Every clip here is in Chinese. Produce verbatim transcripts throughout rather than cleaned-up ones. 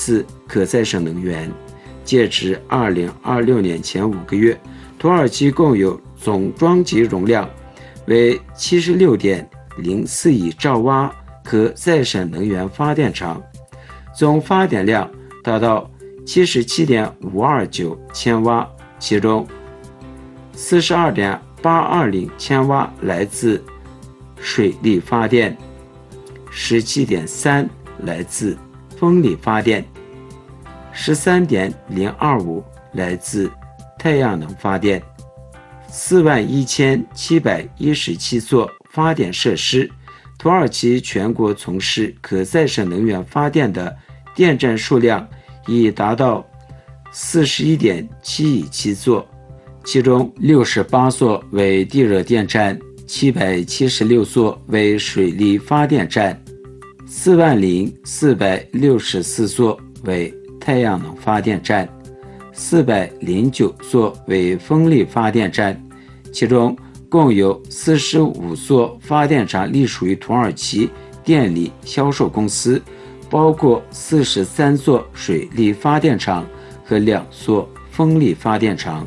自可再生能源。截至二零二六年前五个月，土耳其共有总装机容量为 七十六点零四亿兆瓦可再生能源发电厂，总发电量达到 七十七点五二九千瓦，其中 四十二点八二零千瓦来自水力发电， 十七点三来自风力发电， 十三点零二五来自太阳能发电。四万一千七百一十七座发电设施，土耳其全国从事可再生能源发电的电站数量已达到 四十一点七亿七座，其中六十八座为地热电站，七百七十六座为水力发电站，四万零四百六十四座为太阳能发电站，四百零九座为风力发电站，其中共有四十五座发电厂隶属于土耳其电力销售公司，包括四十三座水力发电厂和两座风力发电厂。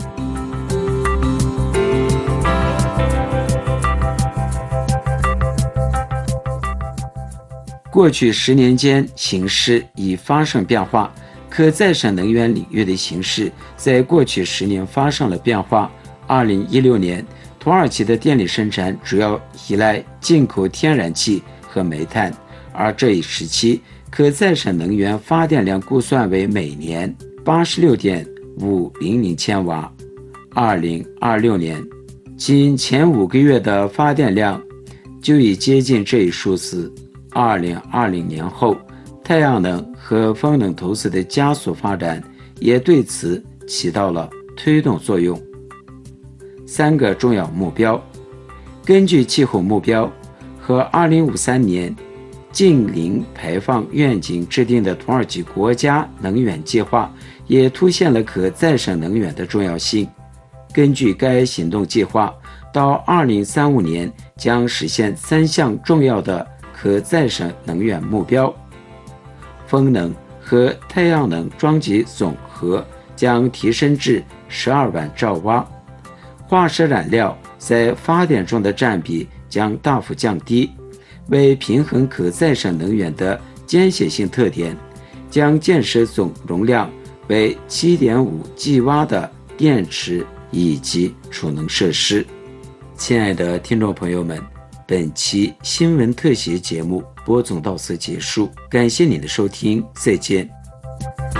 过去十年间，形势已发生变化，可再生能源领域的形势在过去十年发生了变化。二零一六年，土耳其的电力生产主要依赖进口天然气和煤炭，而这一时期可再生能源发电量估算为每年 八十六点五零零千瓦。二零二六年，仅前五个月的发电量就已接近这一数字。二零二零年后，太阳能和风能投资的加速发展也对此起到了推动作用。三个重要目标。根据气候目标和二零五三年净零排放愿景制定的土耳其国家能源计划也凸显了可再生能源的重要性。根据该行动计划，到二零三五年将实现三项重要的可再生能源目标：风能和太阳能装机总和将提升至十二万兆瓦，化石燃料在发电中的占比将大幅降低。为平衡可再生能源的间歇性特点，将建设总容量为 七点五吉瓦的电池以及储能设施。亲爱的听众朋友们，本期新闻特写节目播送到此结束，感谢您的收听，再见。